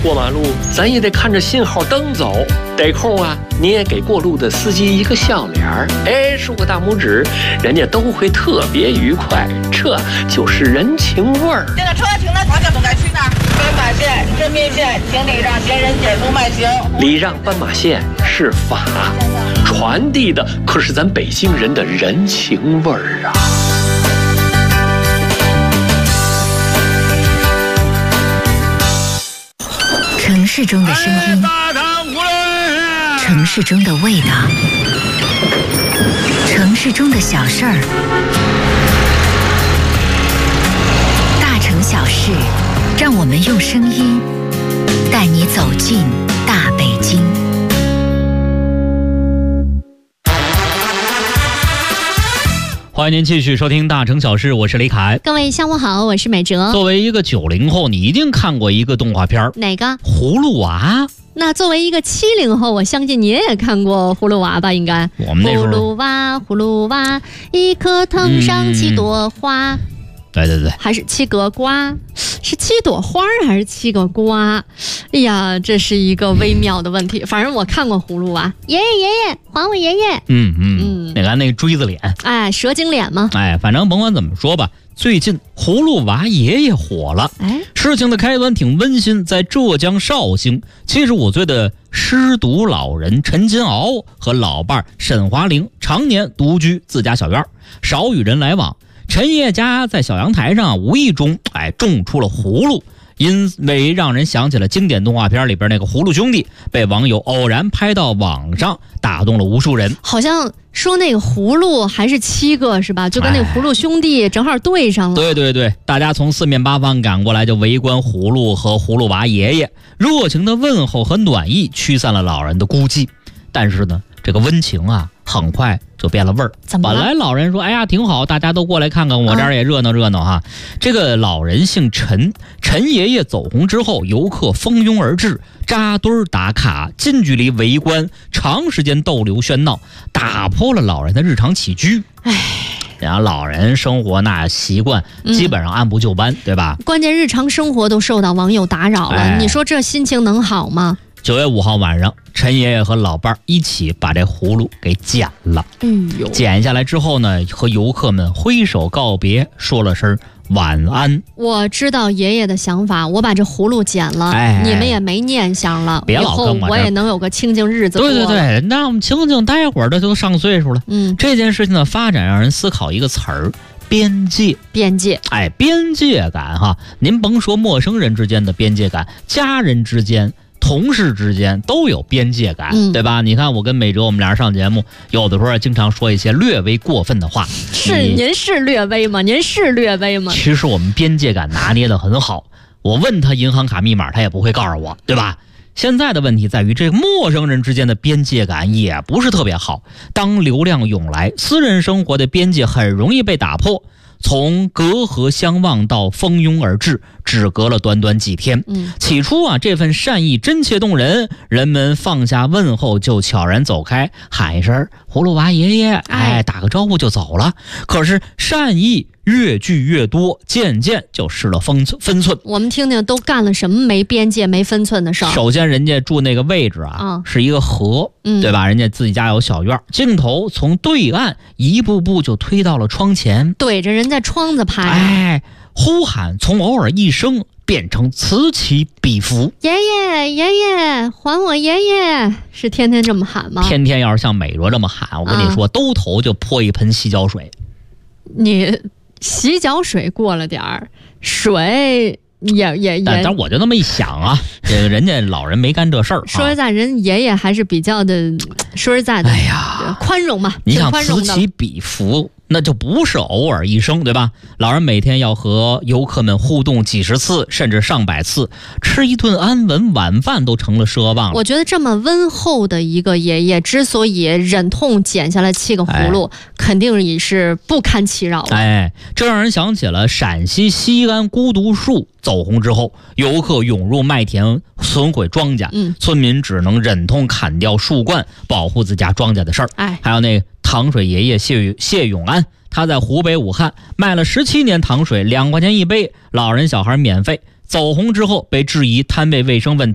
过马路咱也得看着信号灯走，得空啊你也给过路的司机一个笑脸儿，哎，竖个大拇指，人家都会特别愉快，这就是人情味儿。 这个车停的方向都该去哪儿？斑马线、真命线，请礼让行人减速慢行。 礼让斑马线是法，传递的可是咱北京人的人情味儿啊。 城市中的声音，城市中的味道，城市中的小事儿，大城小事，让我们用声音带你走进大北京。 欢迎您继续收听大城小事，我是李凯。 各位下午好，我是美哲。 作为一个90后，你一定看过一个动画片， 哪个？ 葫芦娃。 那作为一个70后，我相信你也看过葫芦娃吧？应该。 我们那时候葫芦娃，葫芦娃，一棵藤上7朵花。 对对对， 还是7个瓜，是7朵花还是7个瓜？哎呀，这是一个微妙的问题。反正我看过葫芦娃，爷爷爷爷，还我爷爷。你看那个锥子脸，哎，蛇精脸吗？ 哎，反正甭管怎么说吧，最近葫芦娃爷爷火了。 哎， 事情的开端挺温馨，在浙江绍兴，75岁的失独老人陈金鳌和老伴沈华玲常年独居自家小院，少与人来往。陈爷爷家在小阳台上无意中种出了葫芦，因为让人想起了经典动画片里边那个葫芦兄弟，被网友偶然拍到网上，打动了无数人。 好像说那个葫芦还是7个是吧？就跟那个葫芦兄弟正好对上了。 对对对，大家从四面八方赶过来，就围观葫芦和葫芦娃爷爷，热情的问候和暖意驱散了老人的孤寂。但是呢，这个温情啊，很快就变了味儿。 怎么了？ 本来老人说，哎呀，挺好，大家都过来看看，我这儿也热闹热闹哈。这个老人姓陈，陈爷爷走红之后，游客蜂拥而至，扎堆打卡，近距离围观，长时间逗留喧闹，打破了老人的日常起居。然后老人生活那习惯基本上按部就班，对吧？ 关键日常生活都受到网友打扰了，你说这心情能好吗 ？9月5号晚上，陈爷爷和老伴一起把这葫芦给剪了。剪下来之后呢，和游客们挥手告别，说了声晚安。 我知道爷爷的想法，我把这葫芦剪了，你们也没念想了， 别老跟以后我也能有个清静日子过。 对对对，那我们清静待会儿，这都上岁数了。这件事情的发展让人思考一个词儿：边界。 边界， 边界感哈，您甭说陌生人之间的边界感，家人之间、同事之间都有边界感，对吧？你看我跟美哲，我们俩人上节目，有的时候经常说一些略微过分的话。 您是略微吗？您是略微吗？ 其实我们边界感拿捏得很好。我问他银行卡密码，他也不会告诉我，对吧？现在的问题在于，这个陌生人之间的边界感也不是特别好。当流量涌来，私人生活的边界很容易被打破。从隔河相望到蜂拥而至，只隔了短短几天。起初啊，这份善意真切动人，人们放下问候就悄然走开，喊一声葫芦娃爷爷，打个招呼就走了。可是善意越聚越多，渐渐就失了分寸。 我们听听都干了什么没边界没分寸的事儿。 首先人家住那个位置是一个河，对吧？人家自己家有小院，镜头从对岸一步步就推到了窗前， 对着人家窗子拍。 呼喊从偶尔一声变成此起彼伏。 爷爷爷爷，还我爷爷，是天天这么喊吗？ 天天要是像美哲这么喊，我跟你说，兜头就泼一盆洗脚水。 你洗脚水过了点儿，水也但我就那么一想啊，这个人家老人没干这事儿。 说实在，人爷爷还是比较的，说实在的，宽容嘛。 你想此起彼伏，那就不是偶尔一声，对吧？老人每天要和游客们互动几十次，甚至上百次，吃一顿安稳晚饭都成了奢望了。 我觉得这么温厚的一个爷爷，之所以忍痛剪下来7个葫芦，肯定也是不堪其扰了。 这让人想起了陕西西安孤独树走红之后，游客涌入麦田损毁庄稼，村民只能忍痛砍掉树冠，保护自家庄稼的事儿。还有那糖水爷爷谢永安，他在湖北武汉卖了17年糖水，2块钱一杯，老人小孩免费。走红之后被质疑摊位卫生问题。